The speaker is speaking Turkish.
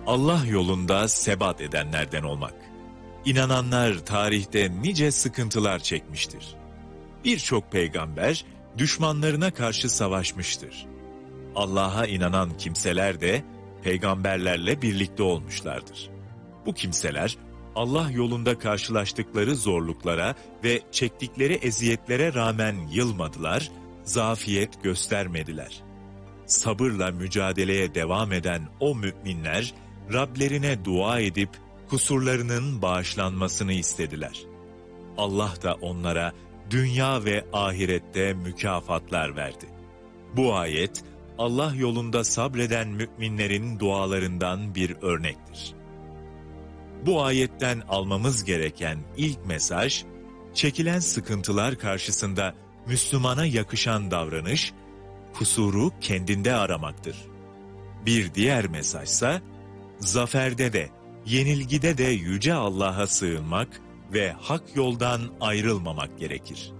Allah yolunda sebat edenlerden olmak. İnananlar tarihte nice sıkıntılar çekmiştir. Birçok peygamber düşmanlarına karşı savaşmıştır. Allah'a inanan kimseler de peygamberlerle birlikte olmuşlardır. Bu kimseler Allah yolunda karşılaştıkları zorluklara ve çektikleri eziyetlere rağmen yılmadılar, zafiyet göstermediler. Sabırla mücadeleye devam eden o müminler, Rablerine dua edip kusurlarının bağışlanmasını istediler. Allah da onlara dünya ve ahirette mükafatlar verdi. Bu ayet, Allah yolunda sabreden müminlerin dualarından bir örnektir. Bu ayetten almamız gereken ilk mesaj, çekilen sıkıntılar karşısında Müslümana yakışan davranış, kusuru kendinde aramaktır. Bir diğer mesajsa, zaferde de, yenilgide de Yüce Allah'a sığınmak ve hak yoldan ayrılmamak gerekir.